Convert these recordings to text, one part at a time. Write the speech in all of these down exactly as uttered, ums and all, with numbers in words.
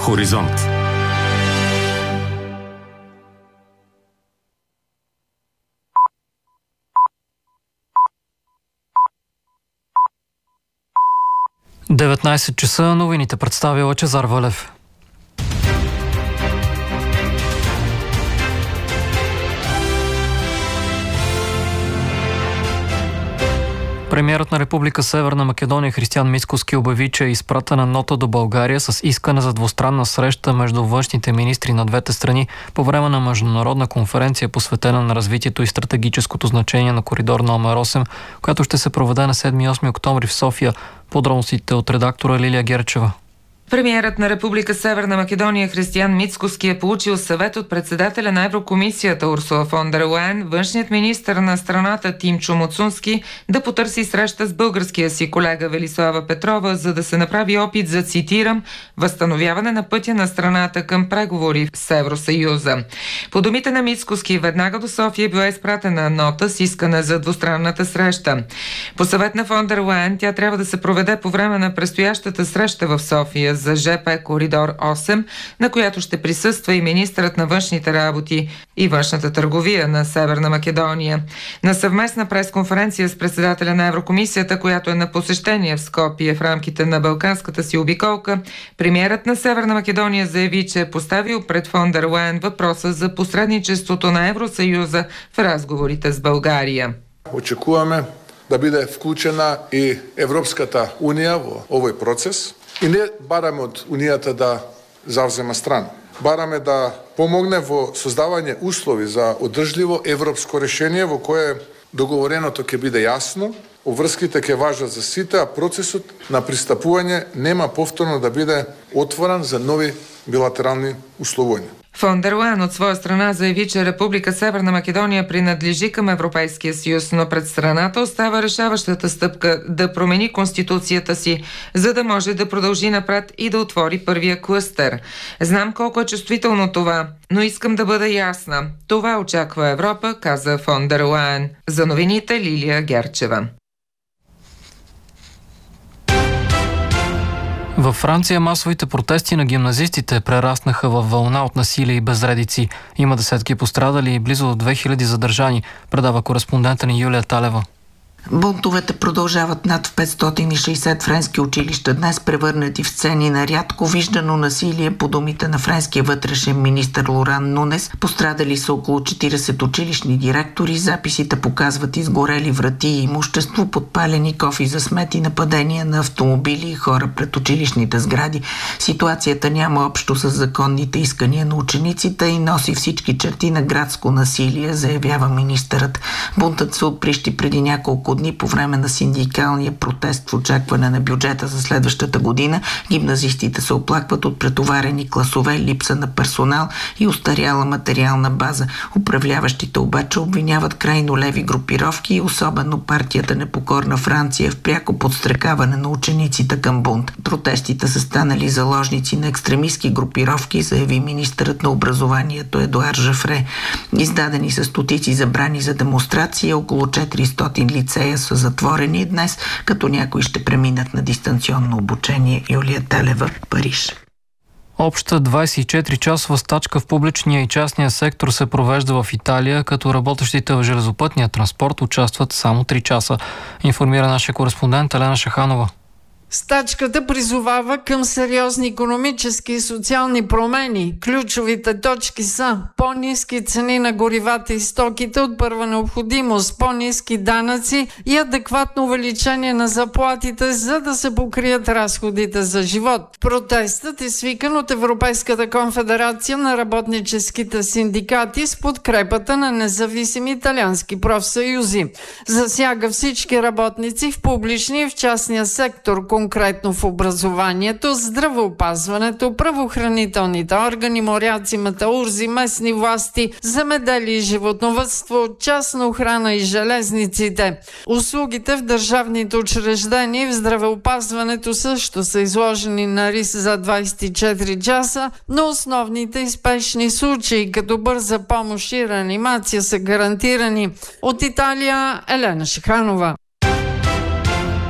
Хоризонт. деветнайсет часа, новините представя Лъчезар Валев. Премиерът на Република Северна Македония Християн Мицкоски обяви, че е изпратена нота до България с искане за двустранна среща между външните министри на двете страни по време на международна конференция, посветена на развитието и стратегическото значение на коридор номер осем, която ще се проведе на седми и осми октомври в София. Подробностите от редактора Лилия Герчева. Премиерът на Република Северна Македония Християн Мицкоски е получил съвет от председателя на Еврокомисията Урсула фон дер Лайен, външният министър на страната Тимчо Муцунски да потърси среща с българския си колега Велислава Петрова, за да се направи опит за, цитирам, възстановяване на пътя на страната към преговори с Евросъюза. По думите на Мицкоски, веднага до София била изпратена нота с искане за двустранната среща. По съвет на фон дер Лайен тя трябва да се проведе по време на предстоящата среща в София за ЖП коридор осем, на която ще присъства и министърът на външните работи и външната търговия на Северна Македония. На съвместна пресконференция с председателя на Еврокомисията, която е на посещение в Скопие в рамките на балканската си обиколка, премиерът на Северна Македония заяви, че е поставил пред фон дер Лайен въпроса за посредничеството на Евросъюза в разговорите с България. Очекуваме да биде вклучена и Европската унија во овој процес. И не бараме од Унијата да завзема страна. Бараме да помогне во создавање услови за одржливо европско решение во кое договореното ќе биде јасно, обврските ќе важат за сите, а процесот на пристапување нема повторно да биде отворен за нови билатерални условувања. Фон дер Лайен от своя страна заяви, че Република Северна Македония принадлежи към Европейския съюз, но пред страната остава решаващата стъпка да промени конституцията си, за да може да продължи напред и да отвори първия клъстер. Знам колко е чувствително това, но искам да бъда ясна. Това очаква Европа, каза фон дер Лайен. За новините Лилия Герчева. Във Франция масовите протести на гимназистите прераснаха във вълна от насилие и безредици. Има десетки пострадали и близо до две хиляди задържани, предава кореспондента ни Юлия Талева. Бунтовете продължават над петстотин и шейсет френски училища днес, превърнати в сцени на рядко виждано насилие, по думите на френския вътрешен министър Лоран Нунес. Пострадали са около четирийсет училищни директори. Записите показват изгорели врати и имущество, подпалени кофи за смет и нападения на автомобили и хора пред училищните сгради. Ситуацията няма общо с законните искания на учениците и носи всички черти на градско насилие, заявява министърът. Бунтът се отприщи преди няколко дни по време на синдикалния протест в очакване на бюджета за следващата година. Гимназистите се оплакват от претоварени класове, липса на персонал и устаряла материална база. Управляващите обаче обвиняват крайно леви групировки и особено партията Непокорна Франция в пряко подстрекаване на учениците към бунт. Протестите са станали заложници на екстремистски групировки, заяви министърът на образованието Едуард Жафре. Издадени са стотици забрани за демонстрация, около четиристотин лицея са затворени днес, като някои ще преминат на дистанционно обучение. Юлия Талева, Париж. Обща двайсет и четири часова стачка в публичния и частния сектор се провежда в Италия, като работещите в железопътния транспорт участват само три часа. Информира нашия кореспондент Елена Шаханова. Стачката призовава към сериозни икономически и социални промени. Ключовите точки са по-ниски цени на горивата и стоките от първа необходимост, по-ниски данъци и адекватно увеличение на заплатите, за да се покрият разходите за живот. Протестът е свикан от Европейската конфедерация на работническите синдикати с подкрепата на независими италиански профсъюзи. Засяга всички работници в публичния и в частния сектор, конкретно в образованието, здравеопазването, правоохранителните органи, моряци, металурзи, местни власти, земеделие и животновъдство, частна охрана и железниците. Услугите в държавните учреждения и в здравеопазването също са изложени на риск за двайсет и четири часа, но основните и спешни случаи, като бърза помощ и реанимация, са гарантирани. От Италия, Елена Шихранова.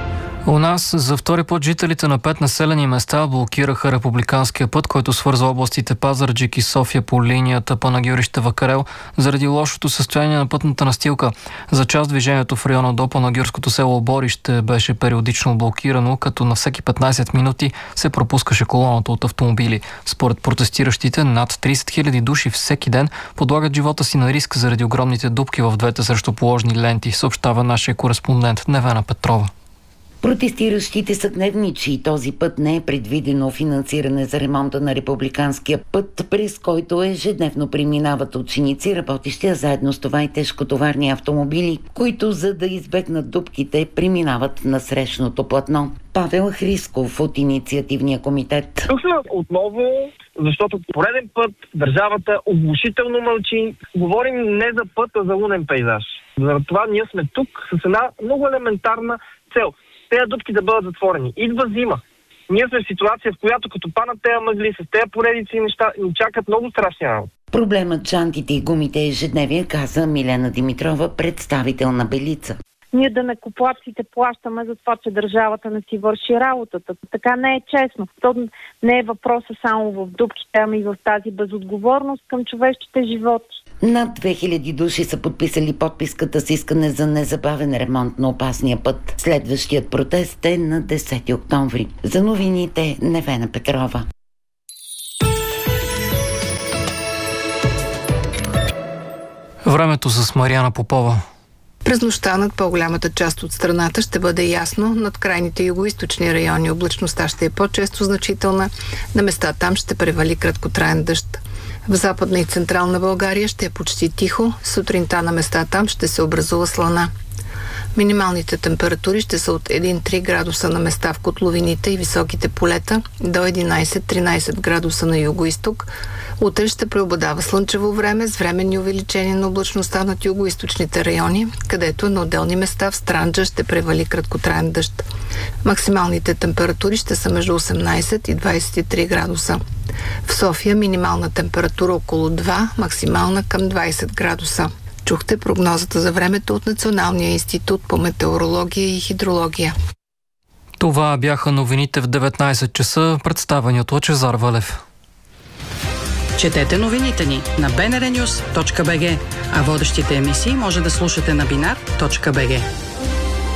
У нас за втори път жителите на пет населени места блокираха републиканския път, който свързва областите Пазарджик и София по линията Панагюрище-Вакарел заради лошото състояние на пътната настилка. За час движението в района до панагюрското село Борище беше периодично блокирано, като на всеки петнайсет минути се пропускаше колоната от автомобили. Според протестиращите, над трийсет хиляди души всеки ден подлагат живота си на риск заради огромните дупки в двете срещуположни ленти, съобщава нашия кореспондент Невена Петрова. Протестиращите са гневни, че и този път не е предвидено финансиране за ремонта на републиканския път, през който ежедневно преминават ученици, работещи заедно с това и тежкотоварни автомобили, които, за да избегнат дупките, преминават на срещното платно. Павел Хрисков от Инициативния комитет. Тук сме отново, защото пореден път държавата оглушително мълчи. Говорим не за път, а за лунен пейзаж. За това ние сме тук с една много елементарна цел. Тези дупки да бъдат затворени. Идва зима. Ние сме в ситуация, в която като панат тези мъгли, с тези поредици неща ни чакат много страшни работи. Проблемът чантите и гумите е ежедневие, каза Милена Димитрова, представител на Белица. Ние данъкоплатците плащаме за това, че държавата не си върши работата. Така не е честно. То не е въпроса само в дупките, ами и в тази безотговорност към човешките животи. Над две хиляди души са подписали подписката с искане за незабавен ремонт на опасния път. Следващият протест е на десети октомври. За новините Невена Петрова. Времето с Мариана Попова. През нощта над по-голямата част от страната ще бъде ясно, над крайните югоизточни райони облачността ще е по-често значителна, на места там ще превали краткотраен дъжд. В Западна и Централна България ще е почти тихо, сутринта на места там ще се образува слана. Минималните температури ще са от един до три градуса на места в котловините и високите полета, до единайсет до тринайсет градуса на югоизток. Утре ще преобладава слънчево време с временни увеличения на облачността над югоизточните райони, където на отделни места в Странджа ще превали краткотраен дъжд. Максималните температури ще са между осемнайсет и двайсет и три градуса. В София минимална температура около два, максимална към двайсет градуса. Чухте прогнозата за времето от Националния институт по метеорология и хидрология. Това бяха новините в деветнайсет часа, представени от Лъчезар Валев. Четете новините ни на би ен ар нюс точка би джи, а водещите емисии може да слушате на бинар точка би джи.